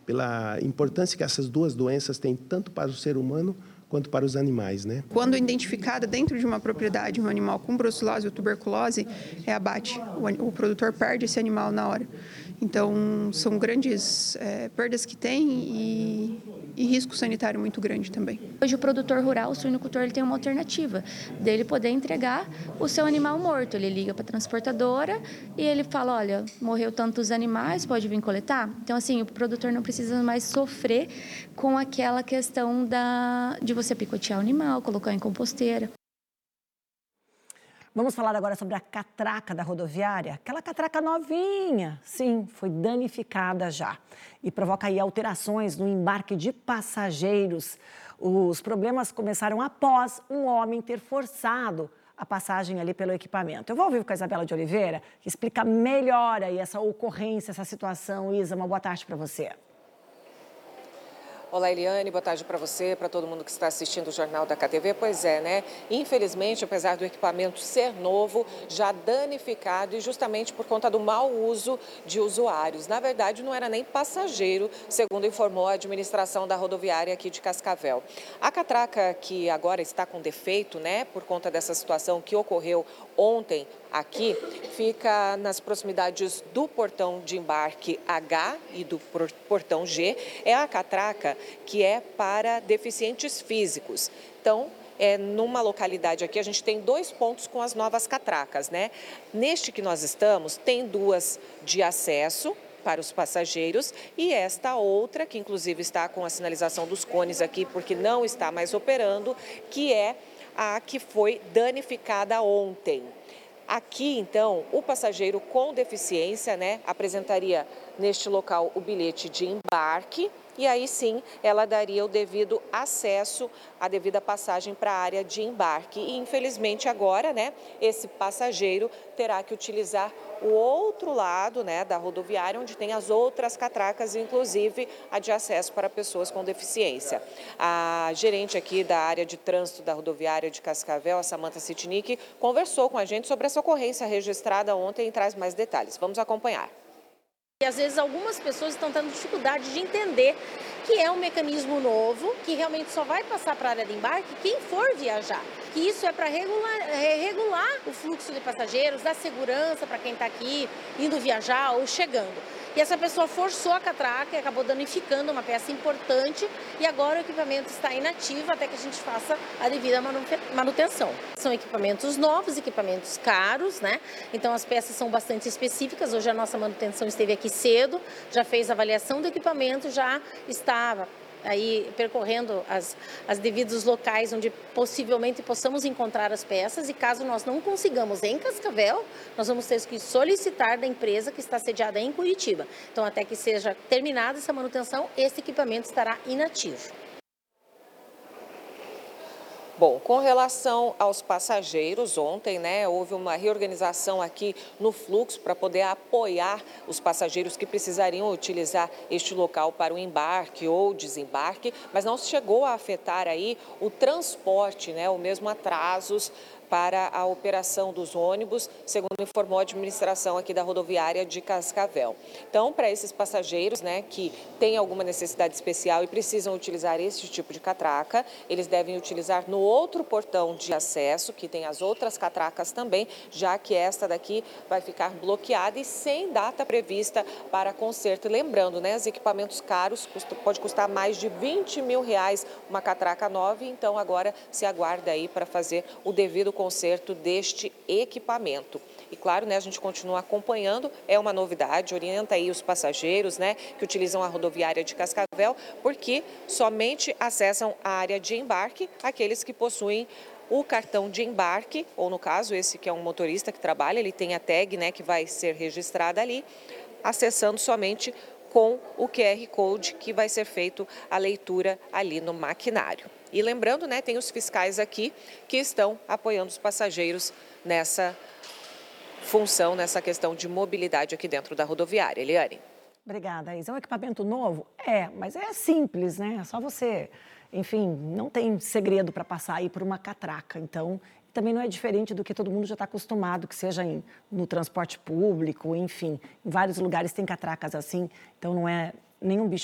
pela importância que essas duas doenças têm tanto para o ser humano quanto para os animais, né? Quando identificada dentro de uma propriedade um animal com brucelose ou tuberculose, é abate. O produtor perde esse animal na hora. Então, são grandes perdas que tem e risco sanitário muito grande também. Hoje o produtor rural, o suinocultor, ele tem uma alternativa dele poder entregar o seu animal morto. Ele liga para a transportadora e ele fala, olha, morreu tantos animais, pode vir coletar? Então, assim, o produtor não precisa mais sofrer com aquela questão de você picotear o animal, colocar em composteira. Vamos falar agora sobre a catraca da rodoviária. Aquela catraca novinha, sim, foi danificada já. E provoca aí alterações no embarque de passageiros. Os problemas começaram após um homem ter forçado a passagem ali pelo equipamento. Eu vou ao vivo com a Isabela de Oliveira, que explica melhor aí essa ocorrência, essa situação. Isa, uma boa tarde para você. Olá, Eliane, boa tarde para você, para todo mundo que está assistindo o Jornal da KTV. Pois é, né? Infelizmente, apesar do equipamento ser novo, já danificado e justamente por conta do mau uso de usuários. Na verdade, não era nem passageiro, segundo informou a administração da rodoviária aqui de Cascavel. A catraca que agora está com defeito, né, por conta dessa situação que ocorreu ontem aqui, fica nas proximidades do portão de embarque H e do portão G. É a catraca que é para deficientes físicos. Então, numa localidade aqui, a gente tem 2 pontos com as novas catracas, né? Neste que nós estamos, tem 2 de acesso para os passageiros e esta outra, que inclusive está com a sinalização dos cones aqui, porque não está mais operando, que é a que foi danificada ontem. Aqui, então, o passageiro com deficiência, né, apresentaria neste local o bilhete de embarque e aí sim ela daria o devido acesso, a devida passagem para a área de embarque. E infelizmente agora, né, esse passageiro terá que utilizar o outro lado, né, da rodoviária, onde tem as outras catracas, inclusive a de acesso para pessoas com deficiência. A gerente aqui da área de trânsito da rodoviária de Cascavel, a Samantha Sitnik, conversou com a gente sobre essa ocorrência registrada ontem e traz mais detalhes. Vamos acompanhar. E às vezes algumas pessoas estão tendo dificuldade de entender que é um mecanismo novo, que realmente só vai passar para a área de embarque quem for viajar. Que isso é para regular o fluxo de passageiros, dar segurança para quem está aqui indo viajar ou chegando. E essa pessoa forçou a catraca e acabou danificando uma peça importante e agora o equipamento está inativo até que a gente faça a devida manutenção. São equipamentos novos, equipamentos caros, né? Então as peças são bastante específicas. Hoje a nossa manutenção esteve aqui cedo, já fez a avaliação do equipamento, já estava aí percorrendo as devidos locais onde possivelmente possamos encontrar as peças e caso nós não consigamos em Cascavel, nós vamos ter que solicitar da empresa que está sediada em Curitiba. Então, até que seja terminada essa manutenção, esse equipamento estará inativo. Bom, com relação aos passageiros, ontem, né, houve uma reorganização aqui no fluxo para poder apoiar os passageiros que precisariam utilizar este local para o embarque ou desembarque, mas não chegou a afetar aí o transporte, né, ou mesmo atrasos para a operação dos ônibus, segundo informou a administração aqui da rodoviária de Cascavel. Então, para esses passageiros, né, que têm alguma necessidade especial e precisam utilizar esse tipo de catraca, eles devem utilizar no outro portão de acesso, que tem as outras catracas também, já que esta daqui vai ficar bloqueada e sem data prevista para conserto. E lembrando, né, os equipamentos caros pode custar mais de R$20 mil uma catraca nova, então agora se aguarda aí para fazer o devido conserto deste equipamento. E claro, né, a gente continua acompanhando, é uma novidade, orienta aí os passageiros, né, que utilizam a rodoviária de Cascavel, porque somente acessam a área de embarque aqueles que possuem o cartão de embarque, ou no caso, esse que é um motorista que trabalha, ele tem a tag, né, que vai ser registrada ali, acessando somente com o QR Code que vai ser feito a leitura ali no maquinário. E lembrando, né, tem os fiscais aqui que estão apoiando os passageiros nessa função, nessa questão de mobilidade aqui dentro da rodoviária. Eliane. Obrigada, Isa. É um equipamento novo? Mas é simples, né? É só você, enfim, não tem segredo para passar aí por uma catraca. Então, também não é diferente do que todo mundo já está acostumado, que seja no transporte público, enfim. Em vários lugares tem catracas assim, então não é nenhum bicho